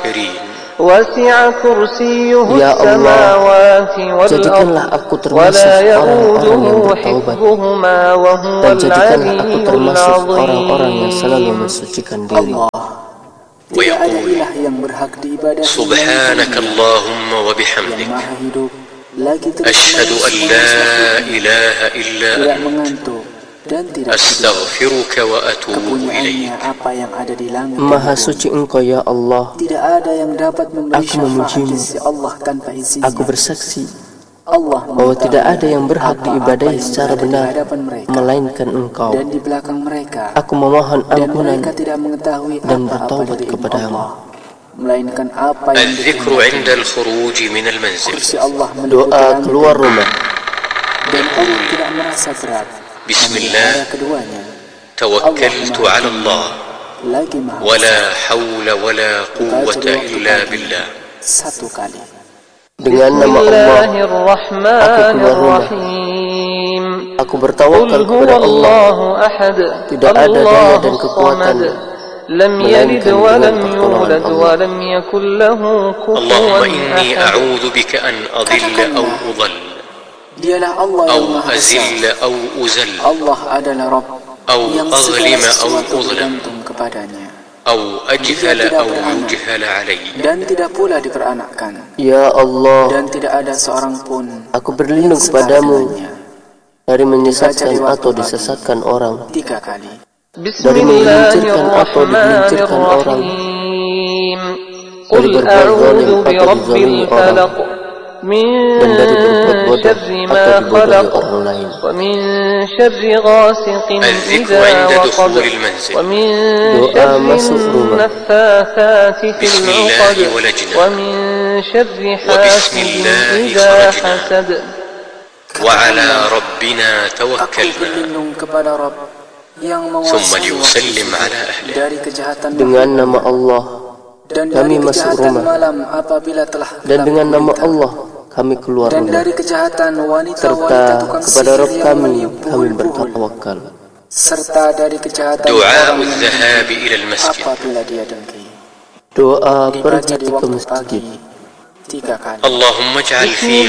الطاهرين. وسع كرسيه Ya Allah, السماوات jadikanlah والأرض aku termasuk ولا orang-orang yang يؤوده bertaubat, حفظهما وهو dan jadikanlah aku العلي termasuk orang-orang yang selalu العظيم. mensucikan diri. Tidak ada ilah yang berhak diibadahi سبحانك اللهم yang وبحمدك maha hidup, lagi terus أشهد أن لا إله إلا tidak أنت mengantuk dan tidak tidur. أستغفرك وأتوب Kepunyaannya إليك. apa yang ada di langit Maha dan bumi. suci Engkau ya Allah. Tidak ada yang dapat memberi Aku syafaat memujimu. di sisi Allah tanpa izinnya. Aku bersaksi Allah bahwa tidak ada yang berhak apa-apa diibadahi yang secara berada di benar hadapan mereka melainkan Engkau. dan di belakang mereka, Aku memohon dan ampunan mereka tidak mengetahui dan apa-apa bertaubat dari ilmu kepadamu. Allah, melainkan apa yang الذكر عند الخروج من المنزل. kursi Allah Doa keluar rumah. dan Allah tidak merasa berat. بسم Namun الله cara keduanya توكلت على الله lagi maha ولا حول ولا besar. قوة Baca dua إلا kali, بالله. satu kali. Dengan بسم nama Allah, الله الرحمن aku keluar rumah. الرحيم. Aku قل bertawakal هو kepada Allah. الله أحد Tidak ada daya الله dan kekuatan الصمد لم يلد melainkan ولم dengan pertolongan يولد Allah. ولم يكن له اللهم كفوا إني أحد. أعوذ بك أن أضل أو أضل Dialah Allah أو yang maha besar. أزل أو أزل Allah adalah Rabb أو yang أظلم segala أو sesuatu أظلم bergantung kepadanya أو أجهل أو يجهل علي. dan tidak pula diperanakkan, Ya Allah, dan tidak ada seorang pun aku berlindung kepadamu dari menyesatkan atau disesatkan orang, 3 kali. بسم dari الله menggelincirkan atau الرحمن digelincirkan orang, الرحيم. dari قل berbuat أعوذ zalim atau برب dizalimi orang, الفلق من dan dari berbuat bodoh شر atau ما dibodohi خلق orang lain. ومن شر غاسق الذكر إذا عند وقب دخول المنزل. ومن Doa شر masuk rumah. النفاثات في بسم الله العقد ولجنا. ومن شر وبسم حاسد الله إذا خرجنا. حسد. وعلى ربنا Aku توكلنا berlindung kepada Rabb yang ثم menguasai ليسلم waktu على أهله. dari kejahatan Dengan nama Allah dan kami dari masuk kejahatan rumah, malam apabila telah dan gelap dengan nama gulita. Allah kami keluar dan rumah, dari kejahatan serta wanita-wanita tukang kepada sihir Rabb yang kami meniup kami buhul-buhul, bertawakal. serta dari kejahatan دعاء orang yang الذهاب إلى المسجد. apabila dia dengki. Doa Dibaca pergi di ke waktu masjid. pagi 3 kali. اللهم اجعل في